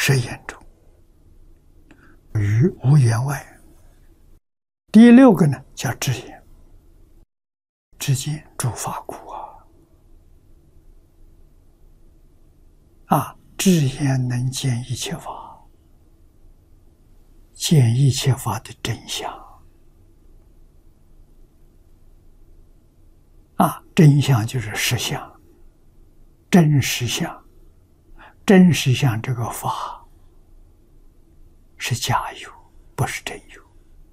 十言中，于无言外。第六个呢，叫智言，知见诸法故智言能见一切法，见一切法的真相。真相就是实相，真实相。真实相这个法是假有，不是真有。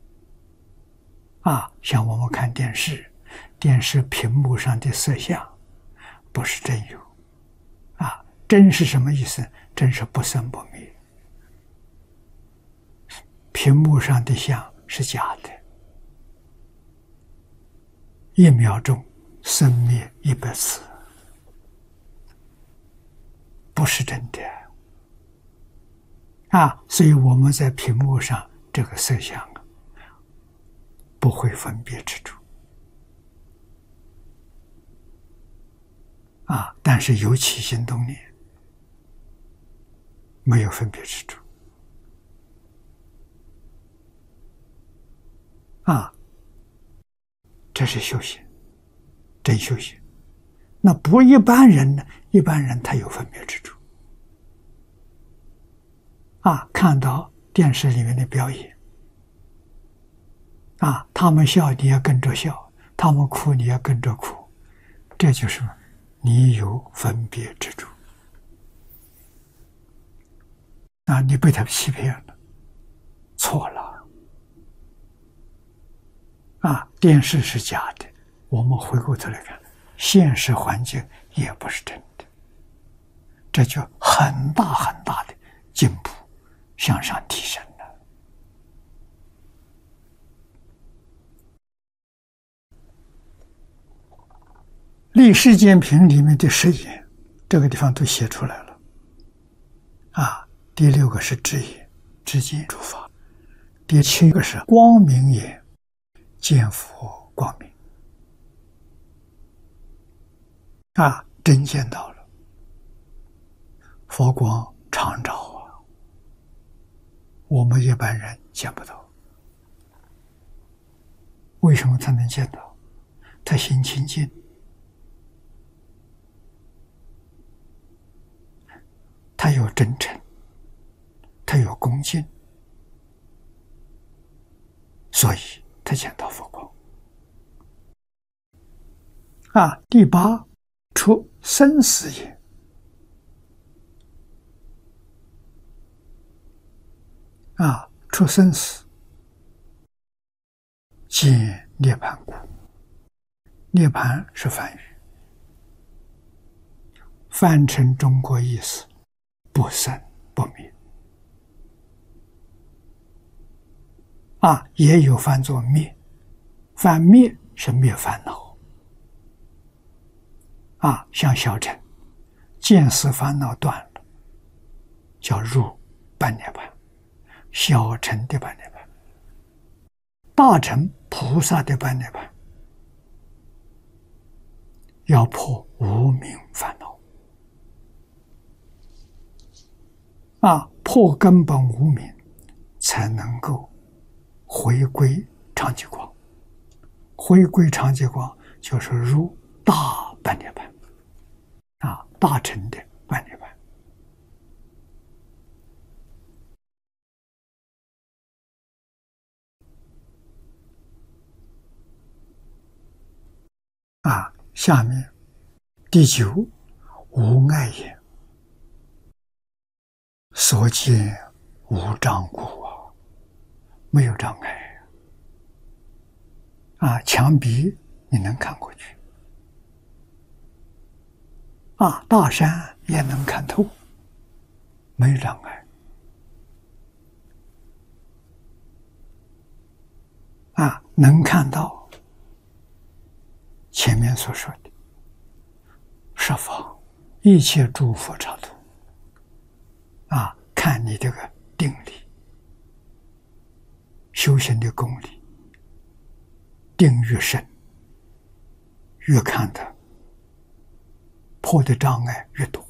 像我们看电视，电视屏幕上的色相不是真有。真是什么意思？真是不生不灭。屏幕上的相是假的，1秒钟生灭100次，不是真的。所以我们在屏幕上这个色相不会分别执着。但是有起心动念，没有分别执着。这是修行，真修行。那不一般人呢？一般人他有分别执着。看到电视里面的表演，他们笑你也跟着笑，他们哭你也跟着哭，这就是你有分别执着。你被他欺骗了，错了。电视是假的，我们回过头来看，现实环境也不是真的，这就很大很大的进步，向上提升了。立世间品里面的十言，这个地方都写出来了。第六个是智言，知见诸法；第七个是光明眼，见佛光明。真见到了，佛光常照我们一般人见不到。为什么他能见到？他心清净，他有真诚，他有恭敬，所以他见到佛光。第八，出生死眼。出生死，见涅槃故。涅槃是梵语，翻成中国意思，不生不灭。也有翻作灭，翻灭是灭烦恼。像小乘见思烦恼断了，叫入半涅槃，小乘的半涅槃。大乘菩萨的半涅槃，要破无明烦恼，破根本无明，才能够回归常寂光。回归常寂光就是入大半涅槃，大乘的半涅槃。下面第九，无碍眼，所见无障故没有障碍。墙壁你能看过去，大山也能看透，没有障碍。能看到前面所说的十方一切诸佛刹土，看你这个定力，修行的功力，定越深，越看的破的障碍越多。